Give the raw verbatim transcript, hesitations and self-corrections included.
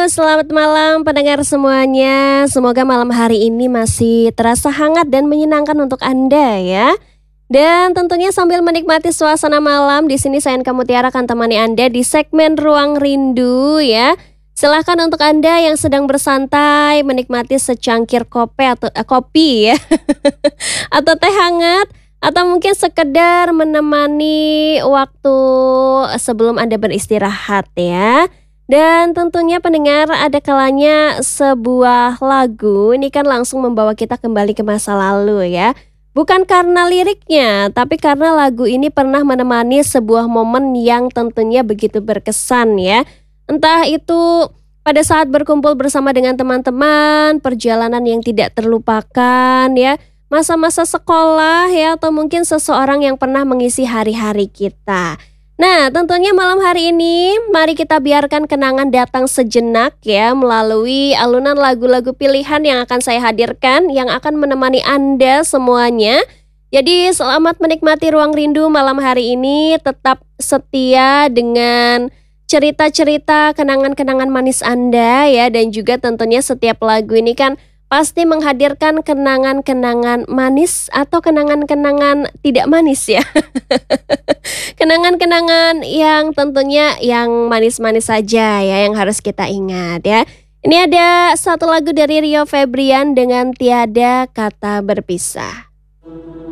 selamat malam pendengar semuanya. Semoga malam hari ini masih terasa hangat dan menyenangkan untuk Anda ya. Dan tentunya sambil menikmati suasana malam, di sini saya Anka Mutiara akan temani Anda di segmen Ruang Rindu ya. Silahkan untuk Anda yang sedang bersantai menikmati secangkir kopi atau eh, kopi ya atau teh hangat, atau mungkin sekedar menemani waktu sebelum Anda beristirahat ya. Dan tentunya pendengar, ada kalanya sebuah lagu ini kan langsung membawa kita kembali ke masa lalu ya. Bukan karena liriknya, tapi karena lagu ini pernah menemani sebuah momen yang tentunya begitu berkesan ya. Entah itu pada saat berkumpul bersama dengan teman-teman, perjalanan yang tidak terlupakan ya, masa-masa sekolah ya, atau mungkin seseorang yang pernah mengisi hari-hari kita. Nah, tentunya malam hari ini mari kita biarkan kenangan datang sejenak ya, melalui alunan lagu-lagu pilihan yang akan saya hadirkan yang akan menemani Anda semuanya. Jadi selamat menikmati Ruang Rindu malam hari ini, tetap setia dengan cerita-cerita kenangan-kenangan manis Anda ya, dan juga tentunya setiap lagu ini kan pasti menghadirkan kenangan-kenangan manis atau kenangan-kenangan tidak manis ya. Kenangan-kenangan yang tentunya yang manis-manis saja ya, yang harus kita ingat ya. Ini ada satu lagu dari Rio Febrian dengan Tiada Kata Berpisah.